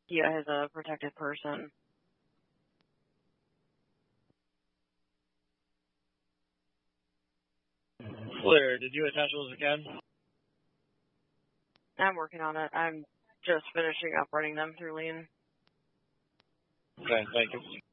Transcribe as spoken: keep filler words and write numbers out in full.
Kia has a protected person. Clear. Did you attach those again? I'm working on it. I'm just finishing up running them through Lean. Okay, thank you.